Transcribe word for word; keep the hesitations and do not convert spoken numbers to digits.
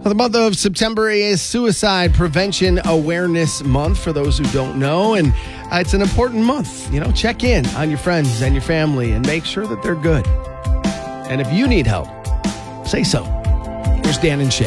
Well, the month of September is Suicide Prevention Awareness Month, for those who don't know. And uh, it's an important month. You know, check in on your friends and your family and make sure that they're good. And if you need help, say so. Here's Dan and Shay.